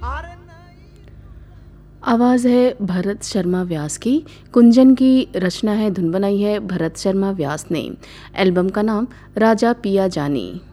आवाज़ है भरत शर्मा व्यास की। कुंजन की रचना है, धुन बनाई है भरत शर्मा व्यास ने। एल्बम का नाम राजा पिया जानी।